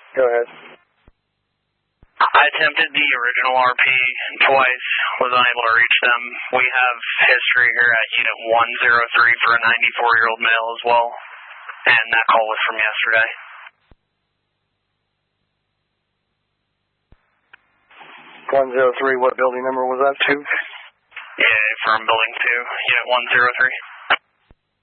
Go ahead. I attempted the original RP twice, was unable to reach them. We have history here at Unit 103 for a 94-year-old male as well, and that call was from yesterday. 103, what building number was that, 2? Yeah, from Building 2, Unit 103.